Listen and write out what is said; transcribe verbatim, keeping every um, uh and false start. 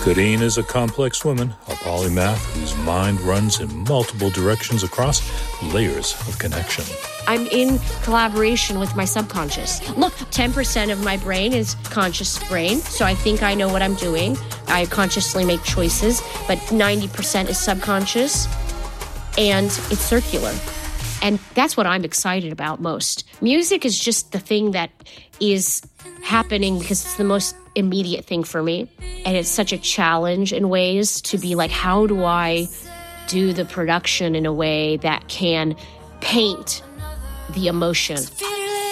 Kadeen is a complex woman, a polymath whose mind runs in multiple directions across layers of connection. I'm in collaboration with my subconscious. Look, ten percent of my brain is conscious brain, so I think I know what I'm doing. I consciously make choices, but ninety percent is subconscious, and it's circular. And that's what I'm excited about most. Music is just the thing that is happening because it's the most immediate thing for me. And it's such a challenge in ways to be like, how do I do the production in a way that can paint the emotion?